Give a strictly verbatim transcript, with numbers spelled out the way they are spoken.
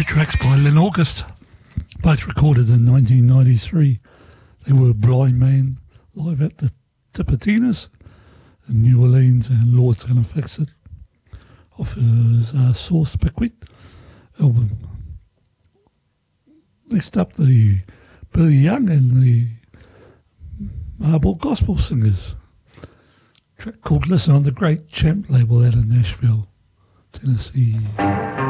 Two tracks by Len August, both recorded in nineteen ninety-three. They were Blind Man, live at the Tipitinas in New Orleans, and Lord's Gonna Fix It, off his uh, Source Piquet album. Next up, the Billy Young and the Marble Gospel Singers. A track called Listen on the Great Champ label out of Nashville, Tennessee.